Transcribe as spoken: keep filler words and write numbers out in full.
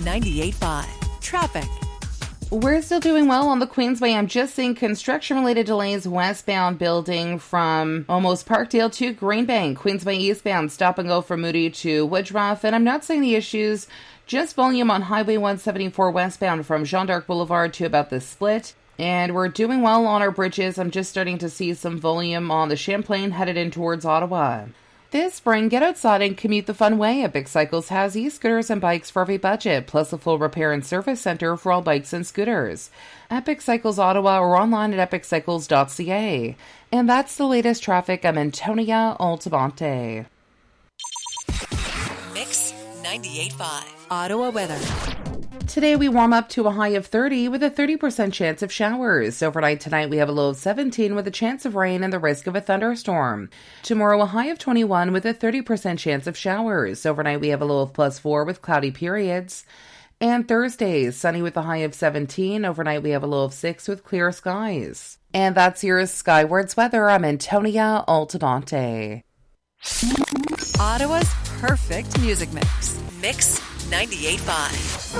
ninety-eight point five. Traffic. We're still doing well on the Queensway. I'm just seeing construction-related delays westbound building from almost Parkdale to Greenbank. Queensway eastbound, stop and go from Moody to Woodruff. And I'm not seeing the issues, just volume on Highway one seventy-four westbound from Jean d'Arc Boulevard to about the split. And we're doing well on our bridges. I'm just starting to see some volume on the Champlain headed in towards Ottawa. This spring, get outside and commute the fun way. Epic Cycles has e-scooters and bikes for every budget, plus a full repair and service center for all bikes and scooters. Epic Cycles Ottawa or online at epic cycles dot c a. And that's the latest traffic. I'm Antonia Altamonte. Mix ninety-eight point five. Ottawa weather. Today we warm up to a high of thirty with a thirty percent chance of showers. Overnight tonight we have a low of seventeen with a chance of rain and the risk of a thunderstorm. Tomorrow a high of twenty-one with a thirty percent chance of showers. Overnight we have a low of plus four with cloudy periods. And Thursday, sunny with a high of seventeen. Overnight we have a low of six with clear skies. And that's your Skywards weather. I'm Antonia Altamonte. Ottawa's perfect music mix. Mix ninety-eight point five.